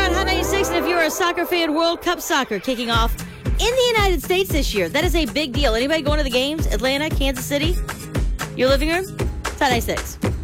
on Hot 96, and if you're a soccer fan, World Cup soccer kicking off in the United States this year. That is a big deal. Anybody going to the games? Atlanta, Kansas City? Your living room? It's Hot 96.